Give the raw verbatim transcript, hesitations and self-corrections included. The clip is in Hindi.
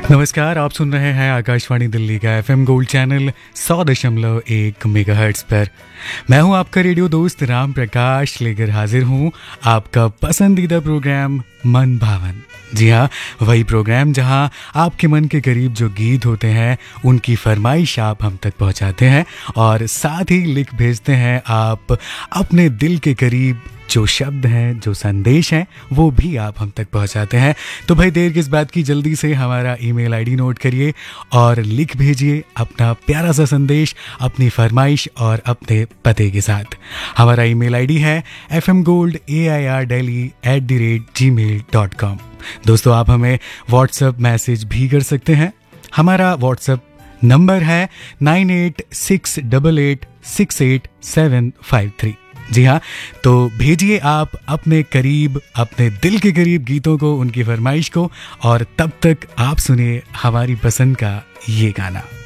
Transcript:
नमस्कार, आप सुन रहे हैं आकाशवाणी दिल्ली का एफएम गोल्ड चैनल सौ दशमलव एक मेगाहर्ट्ज पर। मैं हूं आपका रेडियो दोस्त राम प्रकाश, लेकर हाजिर हूं आपका पसंदीदा प्रोग्राम मन भावन। जी हाँ, वही प्रोग्राम जहां आपके मन के करीब जो गीत होते हैं उनकी फरमाइश आप हम तक पहुंचाते हैं और साथ ही लिख भेजते हैं आप अपने दिल के करीब जो शब्द हैं, जो संदेश हैं, वो भी आप हम तक पहुंचाते हैं। तो भाई देर किस बात की, जल्दी से हमारा ईमेल आईडी नोट करिए और लिख भेजिए अपना प्यारा सा संदेश, अपनी फरमाइश और अपने पते के साथ। हमारा ईमेल आईडी है F M gold A I R daily at the rate ji mail dot com. दोस्तों, आप हमें व्हाट्सएप मैसेज भी कर सकते हैं। हमारा व्हाट्सएप नंबर है nine eight six double eight six eight seven five three. जी हाँ, तो भेजिए आप अपने करीब, अपने दिल के करीब गीतों को, उनकी फरमाइश को, और तब तक आप सुनिए हमारी पसंद का ये गाना।